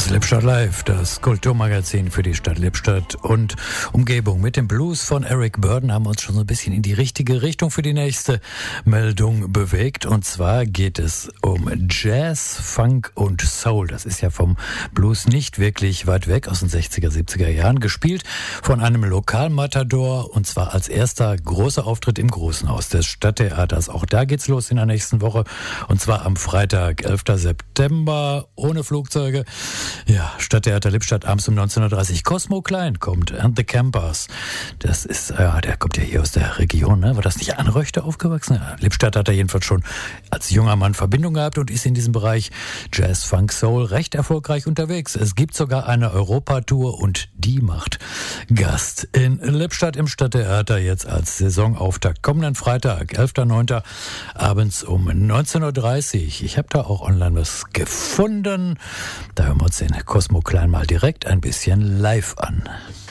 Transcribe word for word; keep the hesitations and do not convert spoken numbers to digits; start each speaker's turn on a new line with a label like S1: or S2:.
S1: Das Lippstadt Live, das Kulturmagazin für die Stadt Lippstadt und Umgebung. Mit dem Blues von Eric Burdon haben wir uns schon so ein bisschen in die richtige Richtung für die nächste Meldung bewegt. Und zwar geht es um Jazz, Funk und Soul. Das ist ja vom Blues nicht wirklich weit weg, aus den sechziger, siebziger Jahren, gespielt von einem Lokalmatador, und zwar als erster großer Auftritt im Großen Haus des Stadttheaters. Auch da geht's los in der nächsten Woche, und zwar am Freitag, elfter September, ohne Flugzeuge. Ja, Stadttheater Lippstadt, abends um neunzehn Uhr dreißig. Cosmo Klein kommt, and the Campers. Das ist, ja, der kommt ja hier aus der Region, ne? War das nicht Anröchte aufgewachsen? Ja, Lippstadt hat er jedenfalls schon als junger Mann Verbindung gehabt und ist in diesem Bereich Jazz, Funk, Soul recht erfolgreich unterwegs. Es gibt sogar eine Europatour, und die macht Gast in Lippstadt im Stadttheater jetzt als Saisonauftakt. Kommenden Freitag, elfter neunter abends um neunzehn Uhr dreißig. Ich habe da auch online was gefunden. Da hören wir uns den Cosmo Klein mal direkt ein bisschen live an.